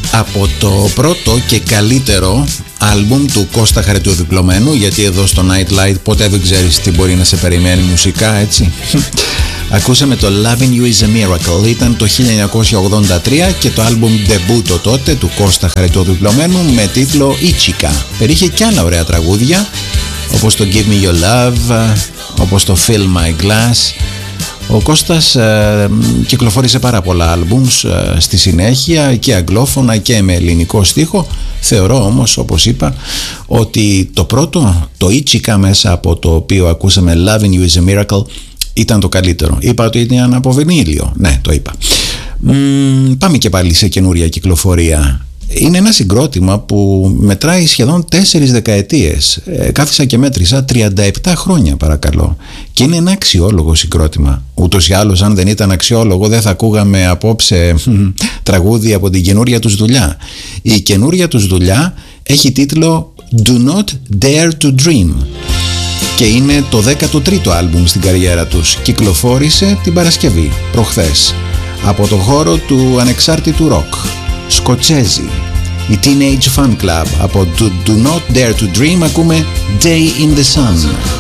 Από το πρώτο και καλύτερο άλμπουμ του Κώστα Χαριτοδιπλωμένου, γιατί εδώ στο Nightlight ποτέ δεν ξέρεις τι μπορεί να σε περιμένει μουσικά, έτσι. Ακούσαμε το Loving You is a Miracle, ήταν το 1983 και το άλμπουμ debut τότε του Κώστα Χαριτοδιπλωμένου με τίτλο Ichika. Περιείχε και άλλα ωραία τραγούδια, όπως το Give Me Your Love, όπως το Fill My Glass. Ο Κώστας κυκλοφόρησε πάρα πολλά άλμπουμς στη συνέχεια, και αγγλόφωνα και με ελληνικό στίχο. Θεωρώ όμως, όπως είπα, ότι το πρώτο, το Ichika, μέσα από το οποίο ακούσαμε Loving You is a Miracle, ήταν το καλύτερο. Είπα ότι ήταν από βινίλιο. Ναι, το είπα. Πάμε και πάλι σε καινούρια κυκλοφορία. Είναι ένα συγκρότημα που μετράει σχεδόν 4 δεκαετίες. Κάθισα και μέτρησα 37 χρόνια, παρακαλώ. Και είναι ένα αξιόλογο συγκρότημα. Ούτως ή άλλως, αν δεν ήταν αξιόλογο, δεν θα ακούγαμε απόψε τραγούδι από την καινούρια τους δουλειά. Η καινούρια τους δουλειά έχει τίτλο Do Not Dare to Dream και είναι το 13ο άλμπουμ στην καριέρα τους. Κυκλοφόρησε την Παρασκευή, προχθές, από το χώρο του ανεξάρτητου ροκ. Σκοτσέζι, η Teenage Fan Club. Από το Do Not Dare to Dream ακούμε Day in the Sun.